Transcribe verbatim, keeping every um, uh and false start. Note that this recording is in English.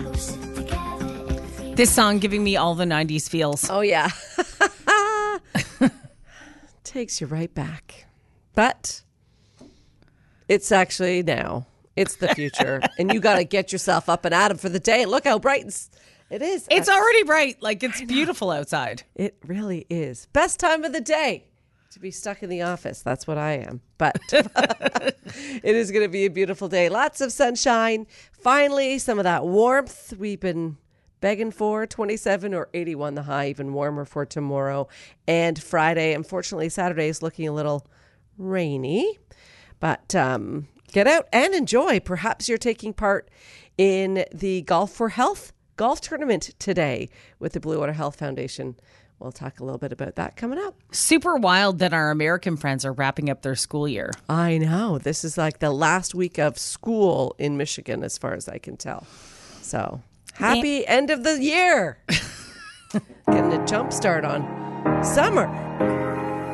This song giving me all the nineties feels. Oh, yeah. Takes you right back. But it's actually now. It's the future. And you got to get yourself up and at 'em for the day. Look how bright it is. It's already bright. Like, it's beautiful outside. It really is. Best time of the day to be stuck in the office. That's what I am. But it is going to be a beautiful day. Lots of sunshine. Finally, some of that warmth we've been begging for. twenty-seven or eighty-one the high, even warmer for tomorrow and Friday. Unfortunately, Saturday is looking a little rainy. But um, get out and enjoy. Perhaps you're taking part in the Golf for Health golf tournament today with the Blue Water Health Foundation. We'll talk a little bit about that coming up. Super wild that our American friends are wrapping up their school year. I know. This is like the last week of school in Michigan, as far as I can tell. So happy yeah. end of the year. Getting a jump start on summer.